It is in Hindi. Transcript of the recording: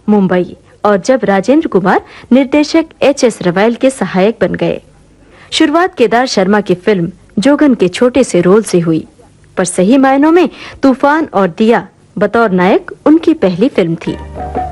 मुंबई, और जब राजेंद्र कुमार निर्देशक एच.एस. रवाइल के सहायक बन गए। शुरुआत केदार शर्मा की फिल्म जोगन के छोटे से रोल से हुई, पर सही मायनों में तूफान और दिया बतौर नायक उनकी पहली फिल्म थी।